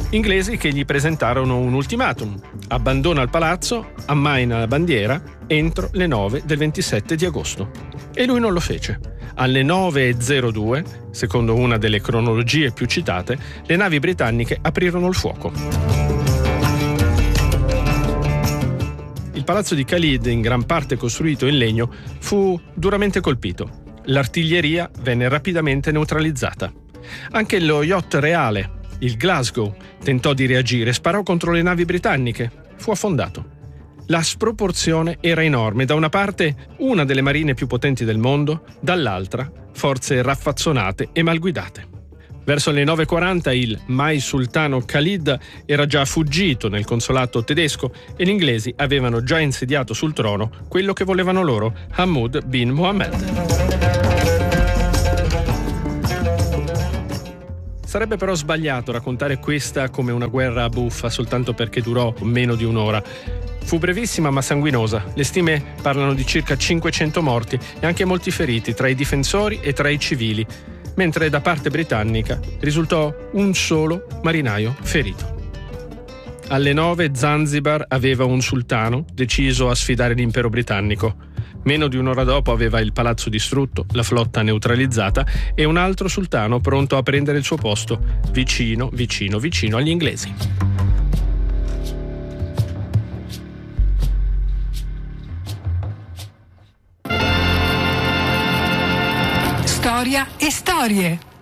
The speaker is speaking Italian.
Inglesi che gli presentarono un ultimatum: abbandona il palazzo, ammaina la bandiera entro le 9 del 27 di agosto. E lui non lo fece. Alle 9:02, secondo una delle cronologie più citate, le navi britanniche aprirono il fuoco. Il palazzo di Khalid, in gran parte costruito in legno, fu duramente colpito. L'artiglieria venne rapidamente neutralizzata. Anche lo yacht reale, il Glasgow, tentò di reagire e sparò contro le navi britanniche. Fu affondato. La sproporzione era enorme. Da una parte una delle marine più potenti del mondo, dall'altra forze raffazzonate e mal guidate. Verso le 9:40 il mai sultano Khalid era già fuggito nel consolato tedesco e gli inglesi avevano già insediato sul trono quello che volevano loro, Hamud bin Mohammed. Sarebbe però sbagliato raccontare questa come una guerra buffa soltanto perché durò meno di un'ora. Fu brevissima ma sanguinosa. Le stime parlano di circa 500 morti e anche molti feriti tra i difensori e tra i civili, mentre da parte britannica risultò un solo marinaio ferito. Alle 9 Zanzibar aveva un sultano deciso a sfidare l'impero britannico. Meno di un'ora dopo aveva il palazzo distrutto, la flotta neutralizzata e un altro sultano pronto a prendere il suo posto, vicino agli inglesi. Storia e storie.